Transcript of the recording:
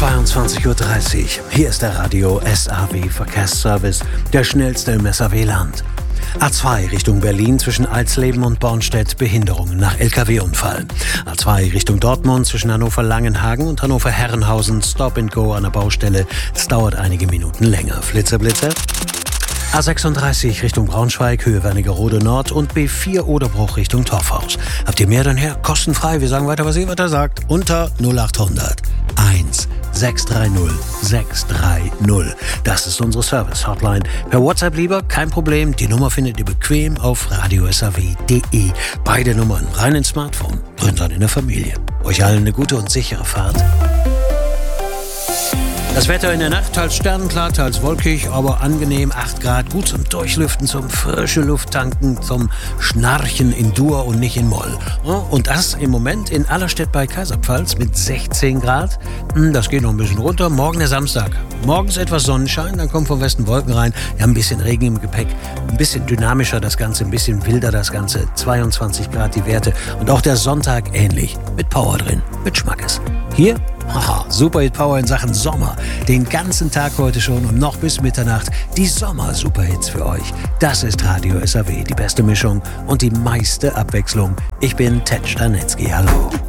22:30 Uhr. Hier ist der Radio SAW Verkehrsservice, der schnellste im SAW-Land. A2 Richtung Berlin zwischen Alsleben und Bornstedt, Behinderungen nach LKW-Unfall. A2 Richtung Dortmund zwischen Hannover-Langenhagen und Hannover-Herrenhausen, Stop and Go an der Baustelle. Es dauert einige Minuten länger. Blitzer. A36 Richtung Braunschweig, Höhe Wernigerode Nord und B4 Oderbruch Richtung Torfhaus. Habt ihr mehr dann her? Kostenfrei. Wir sagen weiter, was ihr weiter sagt. Unter 0800 1 630 630. Das ist unsere Service-Hotline. Per WhatsApp lieber, kein Problem. Die Nummer findet ihr bequem auf radiosaw.de. Beide Nummern rein ins Smartphone, drin sein in der Familie. Euch allen eine gute und sichere Fahrt. Das Wetter in der Nacht, teils sternenklar, teils wolkig, aber angenehm, 8 Grad, gut zum Durchlüften, zum frische Luft tanken, zum Schnarchen in Dur und nicht in Moll. Und das im Moment in Allerstedt bei Kaiserpfalz mit 16 Grad. Das geht noch ein bisschen runter. Morgen der Samstag. Morgens etwas Sonnenschein, dann kommen vom Westen Wolken rein. Wir haben ein bisschen Regen im Gepäck, ein bisschen dynamischer das Ganze, ein bisschen wilder das Ganze. 22 Grad die Werte. Und auch der Sonntag ähnlich, mit Power drin, mit Schmackes. Hier, Superhit Power in Sachen Sommer. Den ganzen Tag heute schon und noch bis Mitternacht die Sommer-Superhits für euch. Das ist Radio SAW, die beste Mischung und die meiste Abwechslung. Ich bin Ted Stanitzky, hallo.